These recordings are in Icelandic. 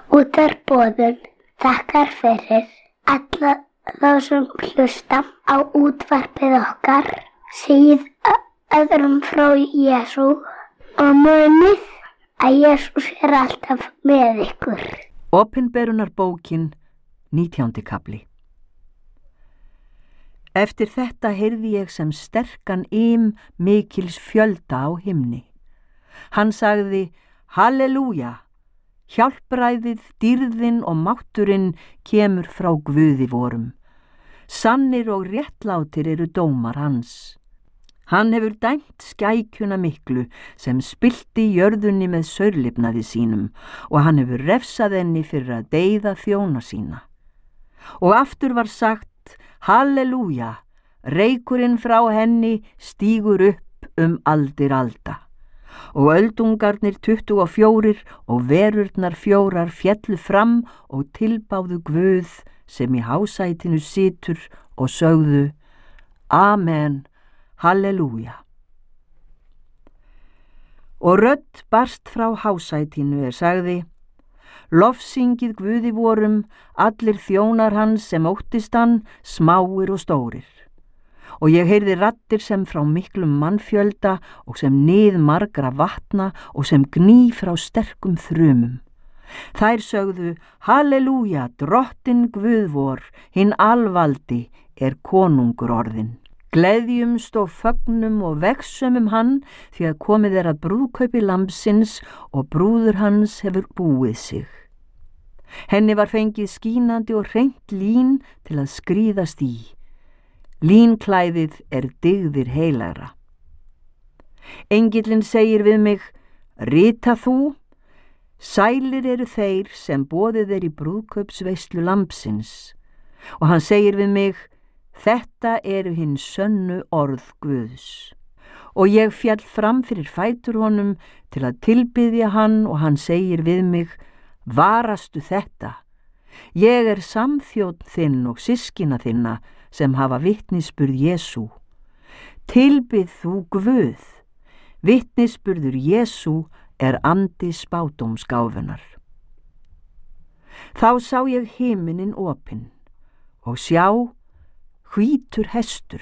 Útvarpsboðun þakkar fyrir alla þá sem hlusta á útvarpið okkar, segið öðrum frá Jesú og munið að Jesús alltaf með ykkur. Opinberunarbókin, 19. kafli. Eftir þetta heyrði ég sem sterkan mikils fjölda á himni. Hann sagði: Halleluja! Hjálpræðið, dýrðin og mátturinn kemur frá Guði vorum. Sannir og réttlátir eru dómar hans. Hann hefur dæmt skækjuna miklu sem spillti jörðunni með saurlifnaði sínum og hann hefur refsað henni fyrir að deyða þjóna sína. Og aftur var sagt: Halleluja! Reykurinn frá henni stígur upp aldir alda. Og öldungarnir 24 og verurnar 4 féllu fram og tilbáðu Guð sem í hásætinu situr og sögðu: Amen, halleluja. Og rödd barst frá hásætinu sagði: Lofsyngið Guði vorum, allir þjónar hans sem óttist hann, smáir og stórir. Og ég heyrði raddir sem frá miklum mannfjölda og sem nið margra vatna og sem gný frá sterkum þrumum. Þær sögðu: Halleluja, drottin Guð vor, hinn alvaldi konungur orðinn. Gleðjumst og fögnum og vegsumum hann, því að komið að brúðkaupi lambsins og brúður hans hefur búið sig. Henni var fengið skínandi og hreint lín til að skríðast í. Línklæðið dygðir heilagra. Engillinn segir við mig: Rita þú, sælir eru þeir sem boðið í brúðkaupsveislu lambsins. Og hann segir við mig: Þetta eru hinn sönnu orð Guðs. Og ég féll fram fyrir fætur honum til að tilbiðja hann og hann segir við mig: Varastu þetta? Ég samþjónn þinn og systkina þinna sem hafa vitnisburð Jesú. Tilbið þú Guð. Vitnisburður Jesú andi spádómsgáfunar. Þá sá ég himinin opinn og sjá, hvítur hestur.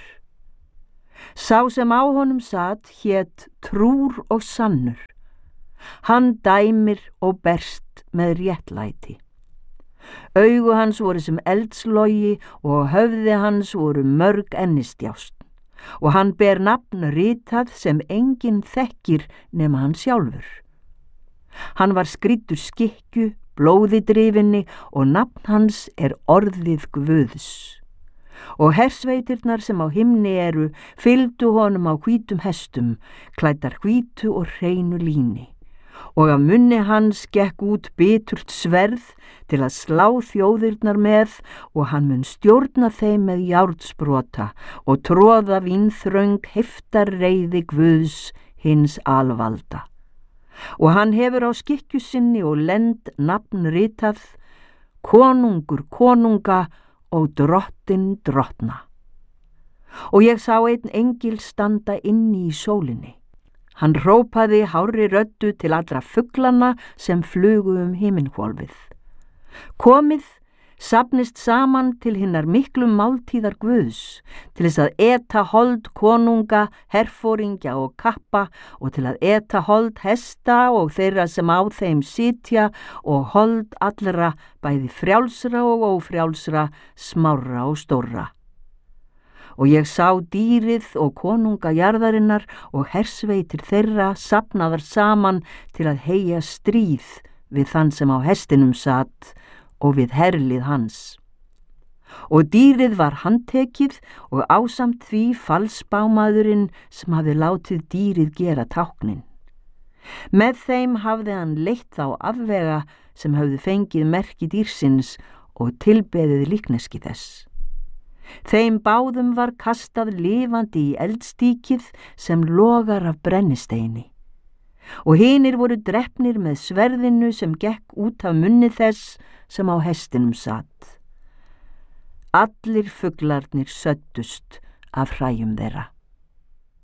Sá sem á honum sat hét Trúr og sannur. Hann dæmir og berst með réttlæti. Augu hans voru sem eldslogi og höfði hans voru mörg ennistjást. Og hann ber nafn ritað sem enginn þekkir nema hann sjálfur. Hann var skrýddur skikkju, blóði drifinni og nafn hans orðið Guðs. Og hersveitirnar sem á himni fylgdu honum á hvítum hestum, klæddar hvítu og hreinu líni. Og af munni hans gekk út biturt sverð til að slá þjóðirnar með og hann mun stjórna þeim með járnsprota og troða vínþröng heftarreiði Guðs hins alvalda. Og hann hefur á skikkju sinni og lend nafn ritað: Konungur konunga og drottin drottna. Og ég sá einn engil standa inni í sólinni. Hann hrópaði hárri röddu til allra fuglana sem flugu himinhvolfið: Komið, safnist saman til hinnar miklu máltíðar Guðs, til þess að eta hold konunga, herforingja og kappa og til að eta hold hesta og þeirra sem á þeim sitja og hold allra, bæði frjálsra og ófrjálsra, smárra og stórra. Og ég sá dýrið og konunga jarðarinnar og hersveitir þeirra safnaðar saman til að heyja stríð við þann sem á hestinum sat og við herlið hans. Og dýrið var handtekið og ásamt því falsbámaðurinn sem hafði látið dýrið gera táknin. Með þeim hafði hann leitt þá afvega sem hafði fengið merki dýrsins og tilbeðið líkneski þess. Þeim báðum var kastað lifandi í eldstíkið sem logar af brennisteini. Og hinir voru drepnir með sverðinu sem gekk út af munni þess sem á hestinum sat. Allir fuglarnir söddust af hræjum þeirra.